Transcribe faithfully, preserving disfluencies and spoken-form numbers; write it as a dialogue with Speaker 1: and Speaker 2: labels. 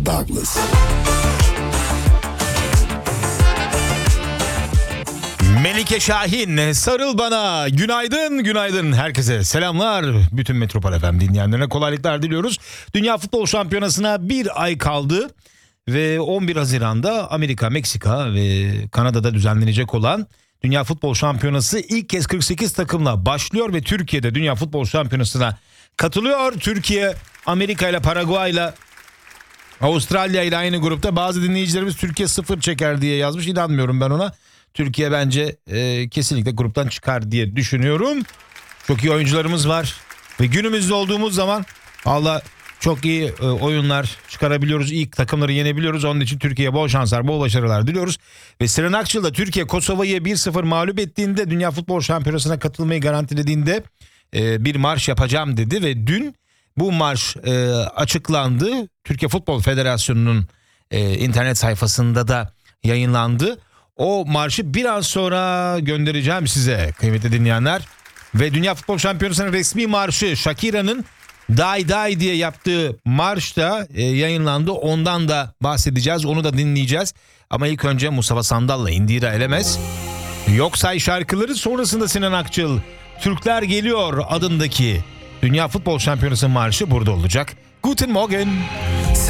Speaker 1: Douglas.
Speaker 2: Melike Şahin, sarıl bana. Günaydın, günaydın. Herkese selamlar. Bütün Metropol F M dinleyenlerine kolaylıklar diliyoruz. Dünya Futbol Şampiyonası'na bir ay kaldı. Ve on bir Haziran'da Amerika, Meksika ve Kanada'da düzenlenecek olan Dünya Futbol Şampiyonası ilk kez kırk sekiz takımla başlıyor ve Türkiye'de Dünya Futbol Şampiyonası'na katılıyor. Türkiye, Amerika ile Paraguay ile Avustralya ile aynı grupta. Bazı dinleyicilerimiz Türkiye sıfır çeker diye yazmış. İnanmıyorum ben ona. Türkiye bence e, kesinlikle gruptan çıkar diye düşünüyorum. Çok iyi oyuncularımız var. Ve günümüzde olduğumuz zaman Allah çok iyi e, oyunlar çıkarabiliyoruz. İlk takımları yenebiliyoruz. Onun için Türkiye'ye bol şanslar, bol başarılar diliyoruz. Ve Sinan Akçıl da Türkiye Kosova'yı bir sıfır mağlup ettiğinde, Dünya Futbol Şampiyonası'na katılmayı garantilediğinde e, bir marş yapacağım dedi. Ve dün bu marş e, açıklandı. Türkiye Futbol Federasyonu'nun e, internet sayfasında da yayınlandı. O marşı biraz sonra göndereceğim size kıymetli dinleyenler. Ve Dünya Futbol Şampiyonası'nın resmi marşı Shakira'nın Die Die diye yaptığı marş da e, yayınlandı. Ondan da bahsedeceğiz, onu da dinleyeceğiz. Ama ilk önce Mustafa Sandal'la Indira Elemez, Yok Say şarkıları, sonrasında Sinan Akçıl Türkler Geliyor adındaki Dünya Futbol Şampiyonası marşı burada olacak. Guten Morgen.